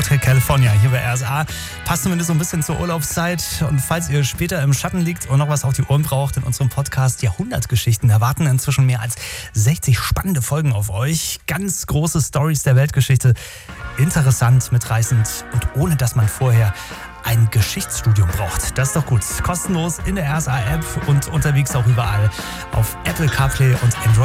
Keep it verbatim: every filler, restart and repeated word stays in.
Hotel California hier bei R S A. Passt zumindest so ein bisschen zur Urlaubszeit. Und falls ihr später im Schatten liegt und noch was auf die Ohren braucht, in unserem Podcast Jahrhundertgeschichten erwarten inzwischen mehr als sechzig spannende Folgen auf euch. Ganz große Stories der Weltgeschichte. Interessant, mitreißend und ohne dass man vorher ein Geschichtsstudium braucht. Das ist doch gut. Kostenlos in der R S A-App und unterwegs auch überall auf Apple CarPlay und Android.